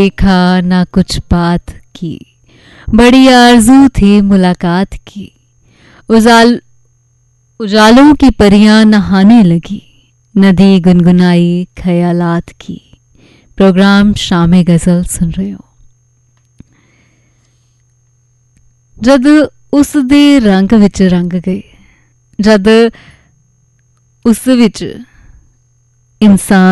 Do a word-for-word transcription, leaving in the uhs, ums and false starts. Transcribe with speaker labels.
Speaker 1: देखा ना कुछ बात की, बड़ी आरज़ू थी मुलाकात की। उजाल उजालों की परियां नहाने लगी, नदी गुनगुनाई ख्यालात की। प्रोग्राम शाम गज़ल सुन रहे हो। जद उस दे रंग विच रंग गए, जद उस विच इंसान